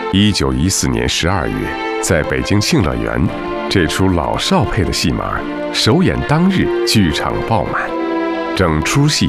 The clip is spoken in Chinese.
1914年12月，在北京庆乐园，这出老少配的戏码首演当日剧场爆满，整出戏